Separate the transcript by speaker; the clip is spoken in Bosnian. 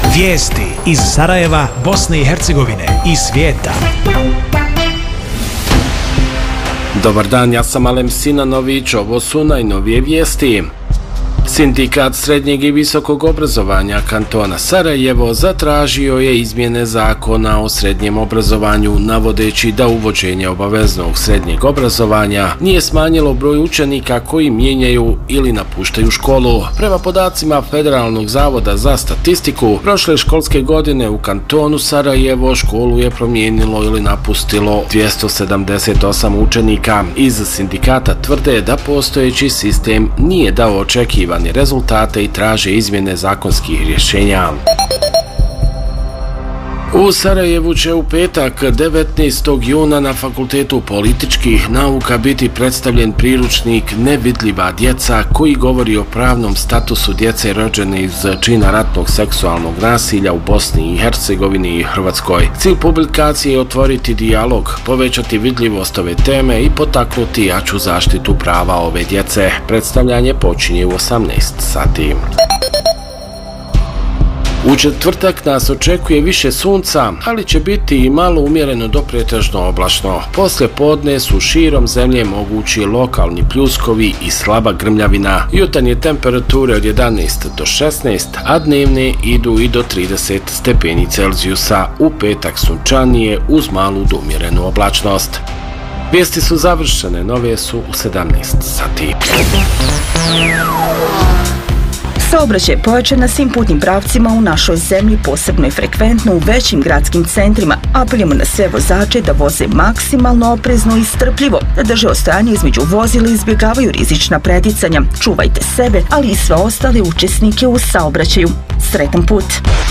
Speaker 1: Vijesti iz Sarajeva, Bosne i Hercegovine i svijeta.
Speaker 2: Dobar dan, ja sam Alem Sinanović, ovo su najnovije vijesti. Sindikat srednjeg i visokog obrazovanja kantona Sarajevo zatražio je izmjene zakona o srednjem obrazovanju, navodeći da uvođenje obaveznog srednjeg obrazovanja nije smanjilo broj učenika koji mijenjaju ili napuštaju školu. Prema podacima Federalnog zavoda za statistiku, prošle školske godine u kantonu Sarajevo školu je promijenilo ili napustilo 278 učenika. Iz sindikata tvrde da postojeći sistem nije dao očekivane rezultate i traže izmjene zakonskih rješenja. U Sarajevu će u petak 19. juna na Fakultetu političkih nauka biti predstavljen priručnik Nevidljiva djeca koji govori o pravnom statusu djece rođene iz čina ratnog seksualnog nasilja u Bosni i Hercegovini i Hrvatskoj. Cilj publikacije je otvoriti dijalog, povećati vidljivost ove teme i potaknuti jaču zaštitu prava ove djece. Predstavljanje počinje u 18 sati. U četvrtak nas očekuje više sunca, ali će biti i malo umjereno do pretežno oblačno. Poslije podne su širom zemlje mogući lokalni pljuskovi i slaba grmljavina. Jutarnje temperature od 11 do 16, a dnevne idu i do 30 stepeni Celzijusa. U petak sunčanije uz malu do umjerenu oblačnost. Vijesti su završene, nove su u 17 sati.
Speaker 3: Saobraćaj je pojačan na svim putnim pravcima u našoj zemlji, posebno je frekventno u većim gradskim centrima. Apelujemo na sve vozače da voze maksimalno oprezno i strpljivo, da drže ostojanje između vozila i izbjegavaju rizična preticanja. Čuvajte sebe, ali i sve ostale učesnike u saobraćaju. Sretan put!